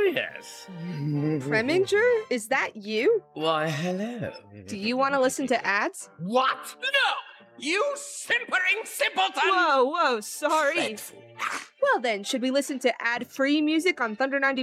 yes. Preminger, is that you? Why, hello. Do you want to listen to ads? What? No! You simpering simpleton! Whoa, sorry. Dreadful. Well then, should we listen to ad-free music on Thunder 91?